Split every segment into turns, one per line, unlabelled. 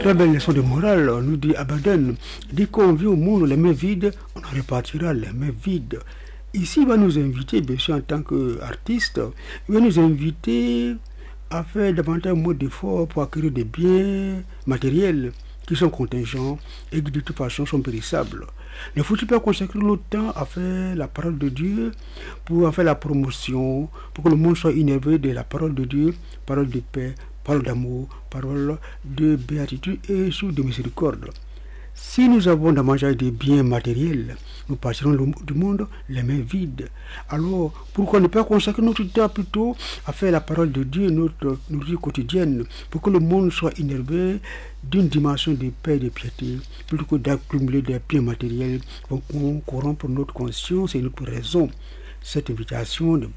Très belle leçon de morale, nous dit Abadan. Dès qu'on vit au monde les mains vides, on en repartira les mains vides. Ici, il va nous inviter, bien sûr, en tant qu'artiste, il va nous inviter à faire davantage d'efforts pour acquérir des biens matériels qui sont contingents et qui de toute façon sont périssables. Ne faut-il pas consacrer notre temps à faire la parole de Dieu, pour en faire la promotion, pour que le monde soit innervé de la parole de Dieu, parole de paix, parole d'amour, parole de béatitude et surtout de miséricorde. Si nous avons davantage des biens matériels, nous passerons du monde les mains vides. Alors, pourquoi ne pas consacrer notre temps plutôt à faire la parole de Dieu, notre vie quotidienne, pour que le monde soit innervé d'une dimension de paix et de piété, plutôt que d'accumuler des biens matériels qui corrompent notre conscience et notre raison. Cette invitation de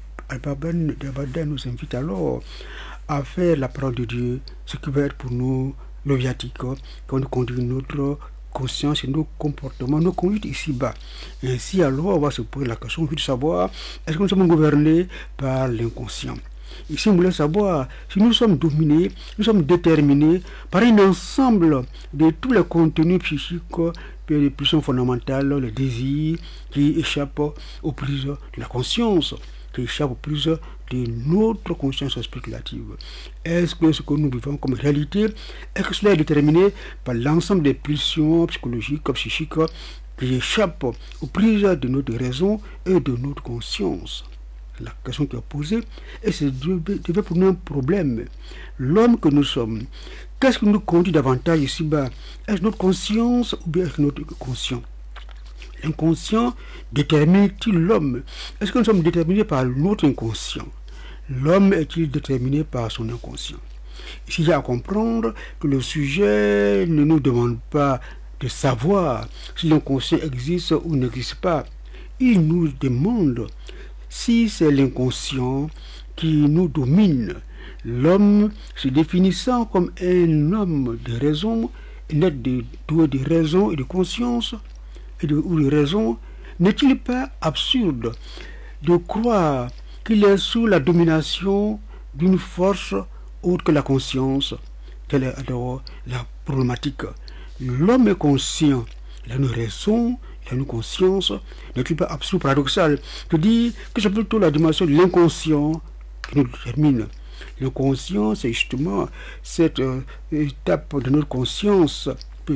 Abadan nous invite alors à faire la parole de Dieu, ce qui va être pour nous le viatique, quand nous conduit notre conscience et nos comportements, nos conduites ici-bas. Ainsi, alors, on va se poser la question de savoir, est-ce que nous sommes gouvernés par l'inconscient? Ici, on voulait savoir si nous sommes dominés, nous sommes déterminés par un ensemble de tous les contenus psychiques, les pulsions fondamentales, les désirs qui échappent aux prises de la conscience, qui échappent aux prises de notre conscience spéculative. Est-ce que ce que nous vivons comme réalité, est-ce que cela est déterminé par l'ensemble des pulsions psychologiques, psychiques qui échappent aux prises de notre raison et de notre conscience? La question qui est posée, et c'est devait pour nous un problème. L'homme que nous sommes, qu'est-ce qui nous conduit davantage ici-bas? Est-ce notre conscience ou bien est-ce notre conscient? L'inconscient détermine-t-il l'homme? Est-ce que nous sommes déterminés par notre inconscient? L'homme est-il déterminé par son inconscient? Ici, il y a à comprendre que le sujet ne nous demande pas de savoir si l'inconscient existe ou n'existe pas. Il nous demande si c'est l'inconscient qui nous domine. L'homme se définissant comme un homme de raison, net doué de raison et de conscience, ou de raison, n'est-il pas absurde de croire qu'il est sous la domination d'une force autre que la conscience? Telle est alors la problématique. L'homme est conscient, il a une raison, il a une conscience. N'est-il pas absurde, paradoxal de dire que c'est plutôt la dimension de l'inconscient qui nous détermine? L'inconscient, c'est justement cette étape de notre conscience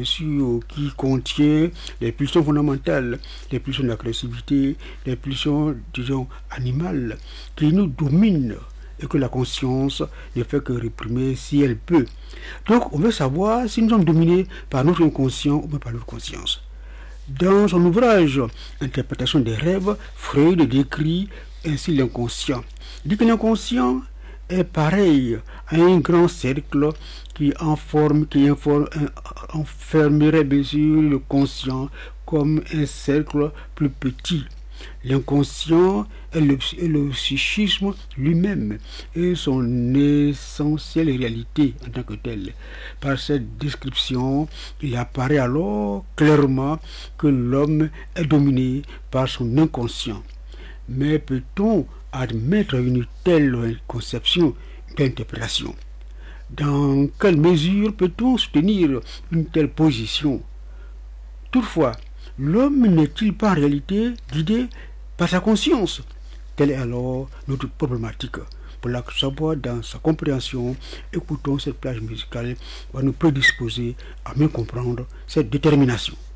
qui contient les pulsions fondamentales, les pulsions d'agressivité, les pulsions, disons, animales, qui nous dominent et que la conscience ne fait que réprimer si elle peut. Donc, on veut savoir si nous sommes dominés par notre inconscient ou par notre conscience. Dans son ouvrage Interprétation des rêves, Freud décrit ainsi l'inconscient. Il dit que l'inconscient est pareil à un grand cercle qui enfermerait bien sûr le conscient comme un cercle plus petit. L'inconscient est le psychisme lui-même et son essentielle réalité en tant que tel. Par cette description, il apparaît alors clairement que l'homme est dominé par son inconscient. Mais peut-on admettre une telle conception d'interprétation? Dans quelle mesure peut-on soutenir une telle position? Toutefois, l'homme n'est-il pas en réalité guidé par sa conscience? Telle est alors notre problématique. Pour la savoir dans sa compréhension, écoutons cette plage musicale qui va nous prédisposer à mieux comprendre cette détermination.